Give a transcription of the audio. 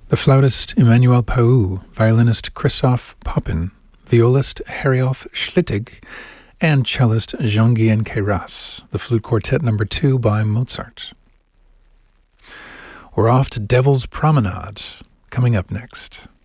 The flautist Emmanuel Pau, violinist Christoph Poppin, violist Heriolf Schlittig, and cellist Jean-Guyen Queyras, the Flute Quartet No. 2 by Mozart. We're off to Devil's Promenade, coming up next.